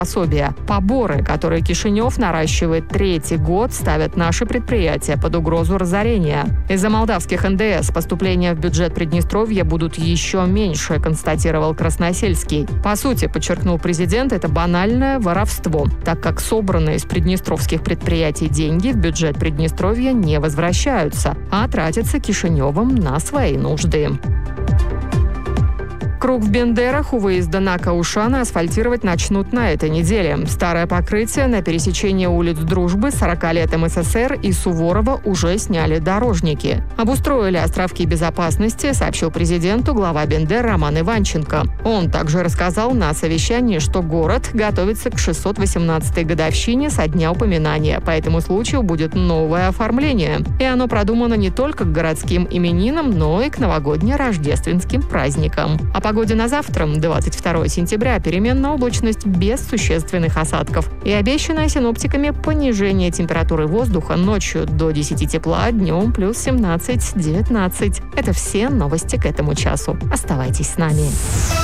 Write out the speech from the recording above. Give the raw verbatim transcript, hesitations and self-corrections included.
пособия. Поборы, которые Кишинев наращивает третий год, ставят наши предприятия под угрозу разорения. Из-за молдавских эн дэ эс поступления в бюджет Приднестровья будут еще меньше, констатировал Красносельский. По сути, подчеркнул президент, это банальное воровство, так как собранные из приднестровских предприятий деньги в бюджет Приднестровья не возвращаются, а тратятся Кишиневым на свои нужды. Круг в Бендерах у выезда на Каушана асфальтировать начнут на этой неделе. Старое покрытие на пересечении улиц Дружбы, сорока лет эм эс эс эр и Суворова уже сняли дорожники. Обустроили островки безопасности, сообщил президенту глава Бендер Роман Иванченко. Он также рассказал на совещании, что город готовится к шестьсот восемнадцатой годовщине со дня упоминания. По этому случаю будет новое оформление. И оно продумано не только к городским именинам, но и к новогодне-рождественским праздникам. О погоде на завтра, двадцать второго сентября, переменная облачность без существенных осадков. И обещанное синоптиками понижение температуры воздуха ночью до десяти тепла, днем плюс семнадцать-девятнадцать. Это все новости к этому часу. Оставайтесь с нами.